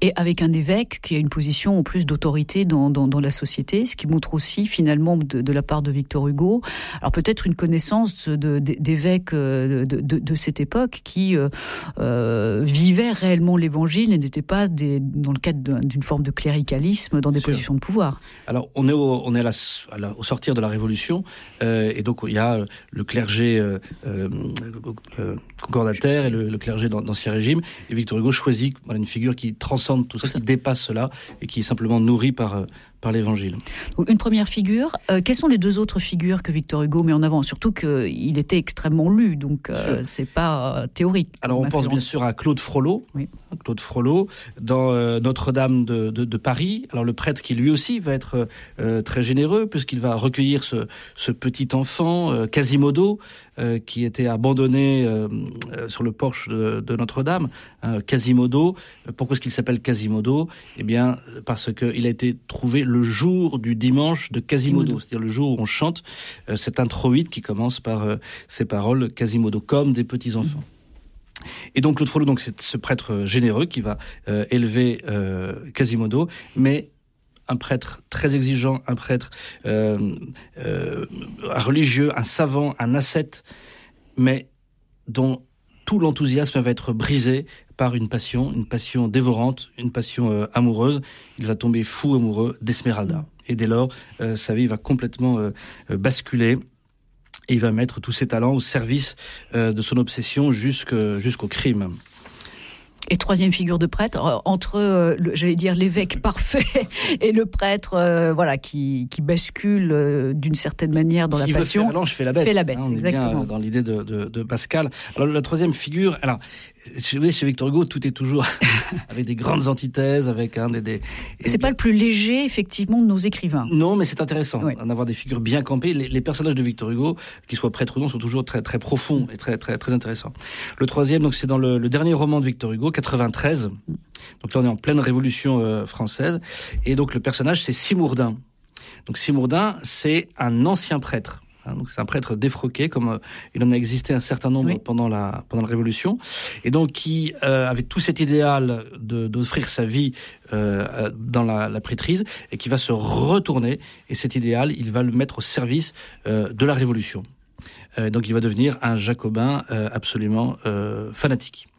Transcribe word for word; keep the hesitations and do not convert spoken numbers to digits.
Et avec un évêque qui a une position en plus d'autorité dans, dans, dans la société, ce qui montre aussi finalement de, de la part de Victor Hugo, alors peut-être une connaissance de, de, d'évêques de, de, de cette époque qui euh, euh, vivaient réellement l'évangile et n'étaient pas des, dans le cadre d'une forme de cléricalisme dans des Sûr. positions de pouvoir. Alors on est au, on est à la, à la, au sortir de la Révolution euh, et donc il y a le clergé euh, euh, concordataire et le, le clergé d'Ancien Régime, et Victor Hugo choisit voilà, une figure qui transcende tout ça, qui dépasse cela et qui est simplement nourrie par, par l'Évangile. Une première figure. Euh, quelles sont les deux autres figures que Victor Hugo met en avant ? Surtout qu'il était extrêmement lu, donc euh, c'est pas euh, théorique. Alors on pense bien sûr à Claude Frollo, oui. Claude Frollo dans euh, Notre-Dame de, de, de Paris. Alors le prêtre qui lui aussi va être euh, très généreux puisqu'il va recueillir ce, ce petit enfant euh, Quasimodo euh, qui était abandonné euh, euh, sur le porche de, de Notre-Dame. Hein, Quasimodo. Pourquoi est-ce qu'il s'appelle Quasimodo ? Eh bien parce qu'il a été trouvé le jour du dimanche de Quasimodo, Quasimodo. C'est-à-dire le jour où on chante euh, cet introïde qui commence par euh, ces paroles Quasimodo, comme des petits-enfants. Mmh. Et donc Claude Frollo, donc, c'est ce prêtre généreux qui va euh, élever euh, Quasimodo, mais un prêtre très exigeant, un prêtre euh, euh, un religieux, un savant, un ascète, mais dont tout l'enthousiasme va être brisé par une passion, une passion dévorante, une passion euh, amoureuse. Il va tomber fou amoureux d'Esmeralda. Et dès lors, euh, sa vie va complètement euh, basculer. Et il va mettre tous ses talents au service euh, de son obsession jusqu'au, jusqu'au crime. Et troisième figure de prêtre, entre, euh, le, j'allais dire, l'évêque parfait et le prêtre euh, voilà, qui, qui bascule euh, d'une certaine manière dans qui la passion. Qui veut faire l'ange, fait la bête. Fait la bête, hein, on exactement. est bien dans l'idée de, de, de Pascal. Alors la troisième figure, alors chez, chez Victor Hugo, tout est toujours avec des grandes antithèses, avec un des... des c'est et, pas le plus léger, effectivement, de nos écrivains. Non, mais c'est intéressant oui. d'en avoir des figures bien campées. Les, les personnages de Victor Hugo, qu'ils soient prêtres ou non, sont toujours très, très profonds et très, très, très intéressants. Le troisième, donc, c'est dans le, le dernier roman de Victor Hugo, quatre-vingt-treize. Donc là, on est en pleine Révolution euh, française. Et donc, le personnage, c'est Simourdin. Donc, Simourdin, c'est un ancien prêtre. Hein, donc, c'est un prêtre défroqué, comme euh, il en a existé un certain nombre oui. pendant la pendant la Révolution. Et donc, qui euh, avait tout cet idéal de, d'offrir sa vie euh, dans la, la prêtrise, et qui va se retourner. Et cet idéal, il va le mettre au service euh, de la Révolution. Euh, donc, il va devenir un jacobin euh, absolument euh, fanatique.